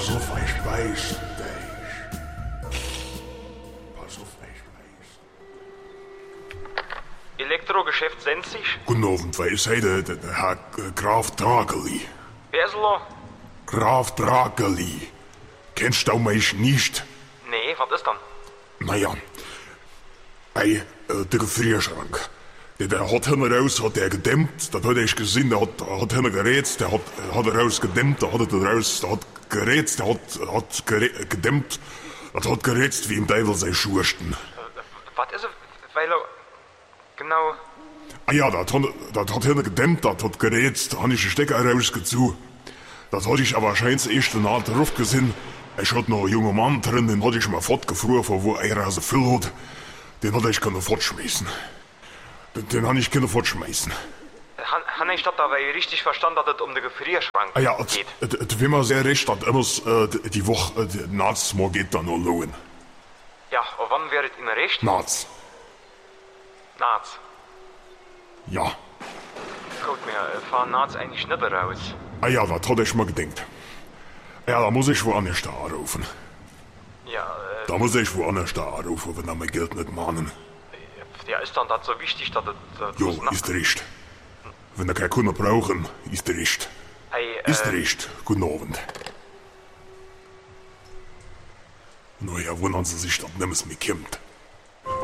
Pass auf, ich weiß dich. Pass auf, ich weiß. Elektrogeschäft Senzig? Guten Abend, wer ist heute der Herr Graf Drageli? Wer ist er? Graf Drageli. Kennst du mich nicht? Nee, was ist dann? Naja, der Gefrierschrank. Der hat hinten raus, hat der gedämmt, das hat ich gesehen, der hat hinten gerätzt, der hat raus gedämmt, der hat raus, der hat gerätzt, der hat gedämmt, das hat gerätzt wie im Teufel sei Schursten. Was ist er? Weil er... Genau... Ah ja, das hat hinten gedämmt, das hat gerätzt, da hab ich den Stecker rausgezogen. Das hatte ich aber wahrscheinlich erst Naht drauf gesehen. Ich hatte noch einen jungen Mann drin, den hatte ich mal fortgefroren, von wo er so viel hat. Den hatte ich können fortschmeißen. Den habe ich können fortschmeißen. Han ich das aber richtig verstanden, dass es um den Gefrierschrank Ah ja, geht? es will mir sehr recht, dass immer die Woche nachts mal geht dann noch lohnen. Ja, und wann wäre es Ihnen recht? Nachts. Nachts. Ja. Gut, wir fahren nachts eigentlich nicht raus. Ah ja, das hatte ich mal gedacht. Ja, da muss ich woanders da anrufen. Ja, Da muss ich woanders da anrufen, wenn er mein Geld nicht mahnen. ja, ist dann das so wichtig, dass es... Jo, ist recht. Wenn er keine Kunden brauchen, ist recht. Hey, Ist recht. Guten Abend. Naja, wundern Sie sich, dass nichts mehr kommt.